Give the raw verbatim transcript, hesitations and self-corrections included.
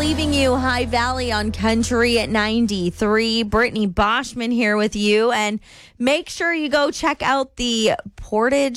leaving you High Valley on Country at ninety-three. Brittany Boschman here with you. And make sure you go check out the Portage